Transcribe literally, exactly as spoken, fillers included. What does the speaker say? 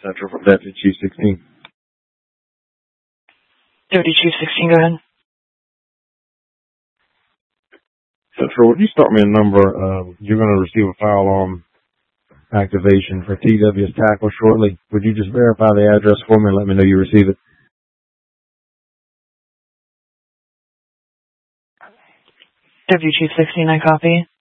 Central for Deputy Chief sixteen. Deputy Chief sixteen, go ahead. Central, would you start me a number? Uh, you're going to receive a firearm activation for T W's tackle shortly. Would you just verify the address for me and let me know you receive it? Deputy Chief sixteen, I copy.